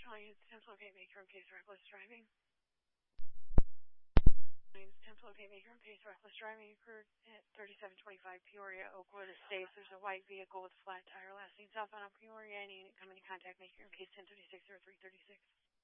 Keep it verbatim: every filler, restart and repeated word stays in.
Calling is ten locate maker in case reckless driving. Calling is ten locate maker in case reckless driving occurred at thirty-seven twenty-five Peoria, Oakwood Estates. There's a white vehicle with a flat tire last seen southbound on Peoria. Any unit coming in contact maker in case ten thirty-six or three thirty-six.